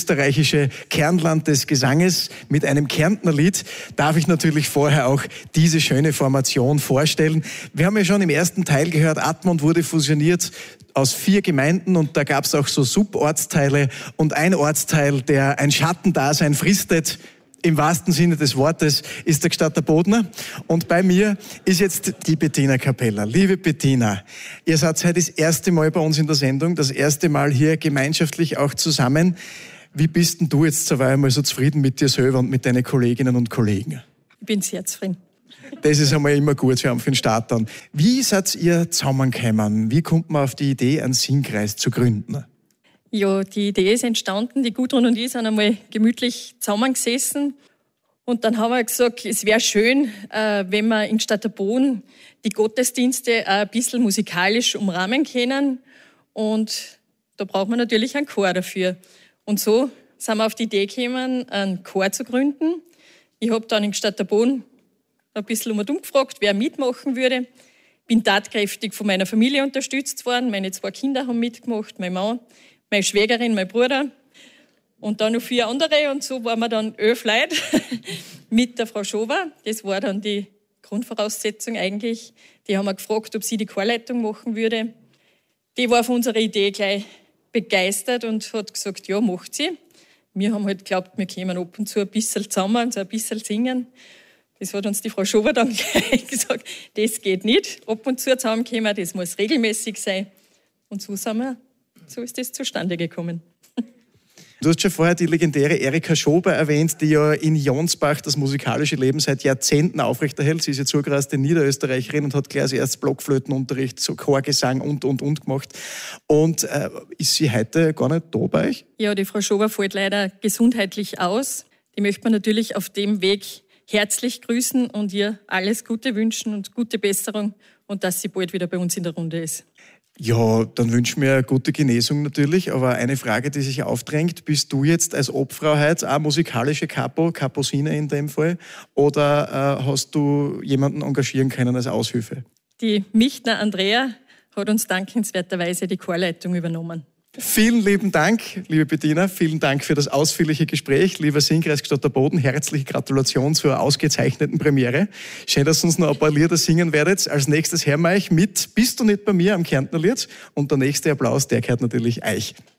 österreichische Kernland des Gesanges mit einem Kärntner Lied, darf ich natürlich vorher auch diese schöne Formation vorstellen. Wir haben ja schon im ersten Teil gehört, Admont wurde fusioniert aus 4 Gemeinden und da gab es auch so Subortsteile und ein Ortsteil, der ein Schattendasein fristet, im wahrsten Sinne des Wortes, ist der Gstatter Bodner. Und bei mir ist jetzt die Bettina Capella. Liebe Bettina, ihr seid heute das erste Mal bei uns in der Sendung, das erste Mal hier gemeinschaftlich auch zusammen. Wie bist denn du jetzt so einmal so zufrieden mit dir selber und mit deinen Kolleginnen und Kollegen? Ich bin sehr zufrieden. Das ist einmal immer gut für den Start dann. Wie seid ihr zusammengekommen? Wie kommt man auf die Idee, einen Singkreis zu gründen? Ja, die Idee ist entstanden. Die Gudrun und ich sind einmal gemütlich zusammengesessen. Und dann haben wir gesagt, es wäre schön, wenn wir in Gstatterboden die Gottesdienste auch ein bisschen musikalisch umrahmen können. Und da braucht man natürlich einen Chor dafür. Und so sind wir auf die Idee gekommen, einen Chor zu gründen. Ich habe dann in Gstatterboden ein bisschen umgefragt, wer mitmachen würde. Bin tatkräftig von meiner Familie unterstützt worden. Meine 2 Kinder haben mitgemacht, mein Mann, meine Schwägerin, mein Bruder und dann noch 4 andere. Und so waren wir dann 11 Leute mit der Frau Schober. Das war dann die Grundvoraussetzung eigentlich. Die haben wir gefragt, ob sie die Chorleitung machen würde. Die war von unserer Idee gleich begeistert und hat gesagt, ja, macht sie. Wir haben halt geglaubt, wir kommen ab und zu ein bisschen zusammen, so ein bisschen singen. Das hat uns die Frau Schober dann gleich gesagt, das geht nicht. Ab und zu zusammenkommen, das muss regelmäßig sein. Und so ist das zustande gekommen. Du hast schon vorher die legendäre Erika Schober erwähnt, die ja in Jonsbach das musikalische Leben seit Jahrzehnten aufrechterhält. Sie ist ja zugereiste Niederösterreicherin und hat gleich als erstes Blockflötenunterricht, so Chorgesang und gemacht. Und ist sie heute gar nicht da bei euch? Ja, die Frau Schober fällt leider gesundheitlich aus. Die möchte man natürlich auf dem Weg herzlich grüßen und ihr alles Gute wünschen und gute Besserung und dass sie bald wieder bei uns in der Runde ist. Ja, dann wünschen wir gute Genesung natürlich, aber eine Frage, die sich aufdrängt, bist du jetzt als Obfrau heute auch musikalische Kaposine in dem Fall, oder hast du jemanden engagieren können als Aushilfe? Die Michtner Andrea hat uns dankenswerterweise die Chorleitung übernommen. Vielen lieben Dank, liebe Bettina, vielen Dank für das ausführliche Gespräch. Lieber Singkreis Gstatter Boden, herzliche Gratulation zur ausgezeichneten Premiere. Schön, dass ihr uns noch ein paar Lieder singen werdet. Als nächstes hören wir euch mit Bist du nicht bei mir am Kärntner Lied und der nächste Applaus, der gehört natürlich euch.